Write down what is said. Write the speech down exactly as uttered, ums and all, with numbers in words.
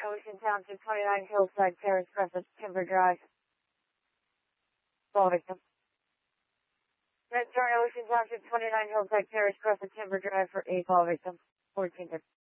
Ocean Township, twenty-nine Hillside Terrace, Crescent, Timber Drive. Fall victim. Red Star Ocean Township, twenty-nine Hillside Terrace, Crescent, Timber Drive for a fall victim. fourteen